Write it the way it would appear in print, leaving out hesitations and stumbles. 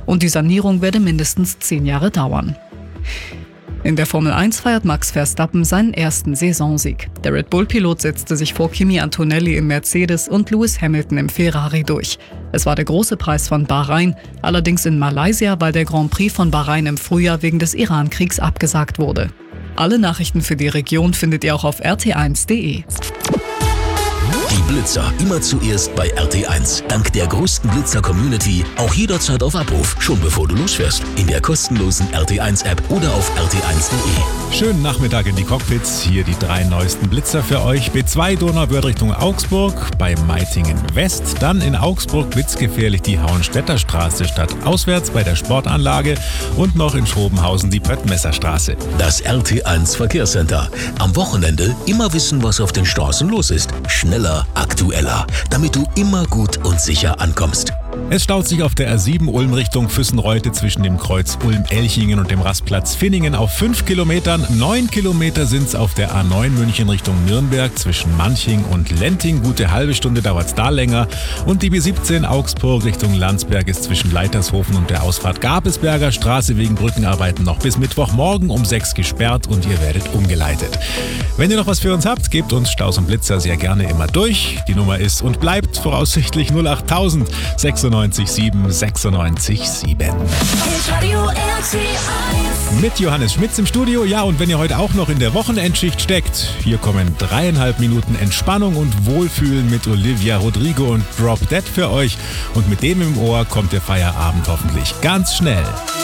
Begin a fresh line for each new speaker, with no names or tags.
Und die Sanierung werde mindestens 10 Jahre dauern. In der Formel 1 feiert Max Verstappen seinen ersten Saisonsieg. Der Red Bull-Pilot setzte sich vor Kimi Antonelli im Mercedes und Lewis Hamilton im Ferrari durch. Es war der große Preis von Bahrain, allerdings in Malaysia, weil der Grand Prix von Bahrain im Frühjahr wegen des Iran-Kriegs abgesagt wurde. Alle Nachrichten für die Region findet ihr auch auf rt1.de.
Die Blitzer immer zuerst bei RT1. Dank der größten Blitzer-Community auch jederzeit auf Abruf, schon bevor du losfährst. In der kostenlosen RT1-App oder auf rt1.de.
Schönen Nachmittag in die Cockpits. Hier die 3 neuesten Blitzer für euch. B2 Donauwörth Richtung Augsburg, bei Meitingen West. Dann in Augsburg blitzgefährlich die Hauenstädter Straße statt auswärts bei der Sportanlage. Und noch in Schrobenhausen die Pöttmesserstraße.
Das RT1 Verkehrscenter. Am Wochenende immer wissen, was auf den Straßen los ist. Schneller, aktueller, damit du immer gut und sicher ankommst.
Es staut sich auf der A7 Ulm Richtung Füssenreute zwischen dem Kreuz Ulm-Elchingen und dem Rastplatz Finningen auf 5 Kilometern. 9 Kilometer sind es auf der A9 München Richtung Nürnberg zwischen Manching und Lenting. Gute halbe Stunde dauert es da länger. Und die B17 Augsburg Richtung Landsberg ist zwischen Leitershofen und der Ausfahrt Gabelsberger Straße wegen Brückenarbeiten noch bis Mittwochmorgen um 6 gesperrt und ihr werdet umgeleitet. Wenn ihr noch was für uns habt, gebt uns Staus und Blitzer sehr gerne immer durch. Die Nummer ist und bleibt voraussichtlich 08000 96 7 96 7. Mit Johannes Schmitz im Studio. Ja, und wenn ihr heute auch noch in der Wochenendschicht steckt, hier kommen 3,5 Minuten Entspannung und Wohlfühlen mit Olivia Rodrigo und Drop Dead für euch. Und mit dem im Ohr kommt der Feierabend hoffentlich ganz schnell.